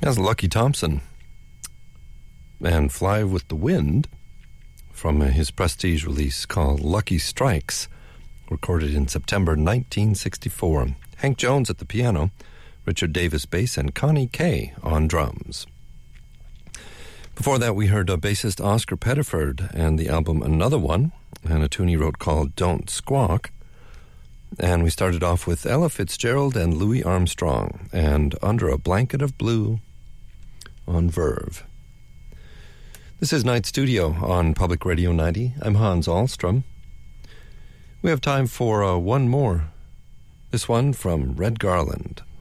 That's Lucky Thompson and Fly with the Wind from his prestige release called Lucky Strikes, recorded in September 1964. Hank Jones at the piano, Richard Davis bass, and Connie Kay on drums. Before that, we heard bassist Oscar Pettiford and the album Another One, and a tune he wrote called Don't Squawk. And we started off with Ella Fitzgerald and Louis Armstrong and Under a Blanket of Blue on Verve. This is Night Studio on Public Radio 90. I'm Hans Ahlstrom. We have time for one more. This one from Red Garland.